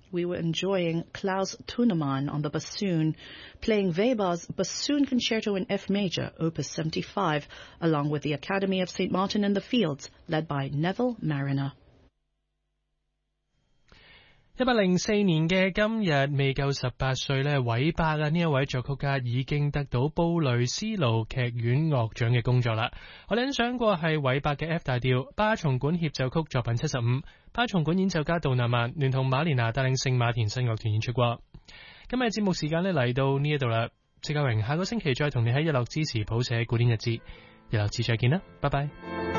we were enjoying Klaus Thunemann on the bassoon, playing Weber's Bassoon Concerto in F Major, Opus 75, along with the Academy of St. Martin in the Fields, led by Neville Marriner. 104年嘅今日，未夠18歲呢，韋伯啊呢一位作曲家已經得到布雷斯勞劇院樂獎嘅工作啦。我哋欣賞過係韋伯嘅 F 大調巴松管協奏曲作品75，巴松管演奏家杜納曼聯同馬連拿帶領聖馬田新樂團演出過。今日節目時間呢嚟到呢一度啦，謝教榮下個星期再同你喺日落之時譜寫古典日誌，日落之再見啦，拜拜。